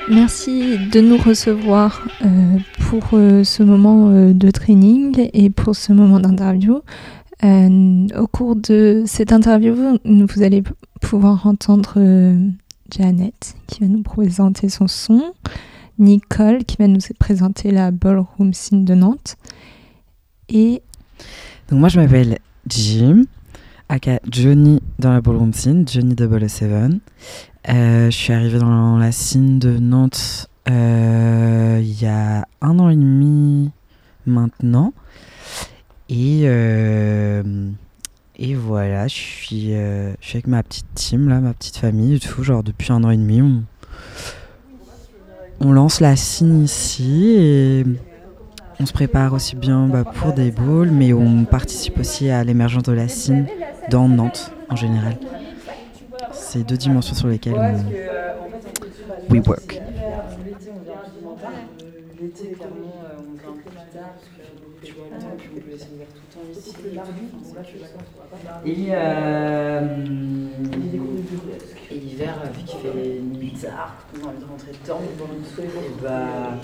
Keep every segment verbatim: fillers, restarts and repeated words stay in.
Merci de nous recevoir euh, pour euh, ce moment euh, de training et pour ce moment d'interview. Euh, au cours de cette interview, vous allez p- pouvoir entendre euh, Janet qui va nous présenter son son, Nicole qui va nous présenter la Ballroom Scene de Nantes et... Donc moi je m'appelle Jim, aka Johnny dans la Ballroom Scene, Johnny double oh seven. Euh, je suis arrivée dans la scène de Nantes euh, il y a un an et demi maintenant. Et, euh, et voilà, je suis, euh, je suis avec ma petite team, là, ma petite famille et tout. Genre depuis un an et demi, on, on lance la scène ici et on se prépare aussi bien bah, pour des balls, mais on participe aussi à l'émergence de la scène dans Nantes en général. C'est deux dimensions sur lesquelles on... we work. L'été, clairement, on vient un peu plus tard parce que tu vois le temps, puis on peut laisser ouvert tout le temps ici. Et, euh, et l'hiver, vu qu'il fait nuit tard, qu'on a envie de rentrer tard, et bah.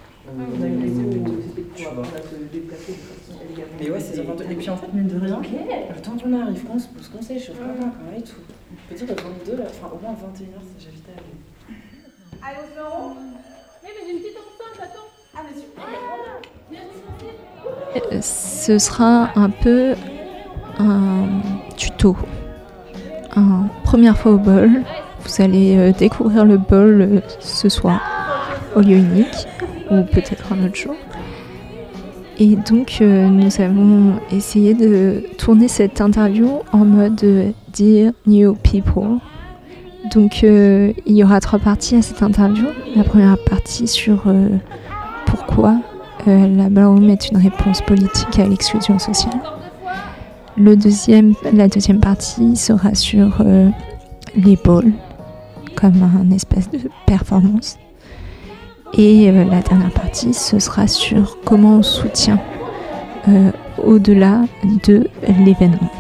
Tu vois. Mais ouais, c'est important. Et puis en fait, mine de rien, le temps qu'on arrive, qu'on se pose, qu'on s'échauffe, qu'on va quand même et tout. On peut dire que vingt-deux, là, enfin au moins vingt et une heures, c'est j'invite à aller. Allô, Florent? Oui, mais j'ai une petite enceinte, attends. Ah, mais super. Ce sera un peu un tuto. Un première fois au ball. Vous allez euh, découvrir le ball euh, ce soir au lieu unique ou peut-être un autre jour. Et donc euh, nous avons essayé de tourner cette interview en mode euh, Dear New People. Donc euh, il y aura trois parties à cette interview. La première partie sur euh, pourquoi euh, la ballroom est une réponse politique à l'exclusion sociale. Le deuxième, la deuxième partie sera sur euh, les balls comme un espèce de performance. Et euh, la dernière partie, ce sera sur comment on soutient euh, au-delà de l'événement.